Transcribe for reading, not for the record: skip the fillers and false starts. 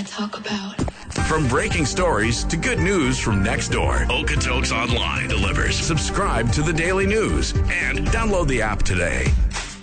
talk about. From breaking stories to good news from next door, Okotoks Online delivers. Subscribe to the Daily News and download the app today.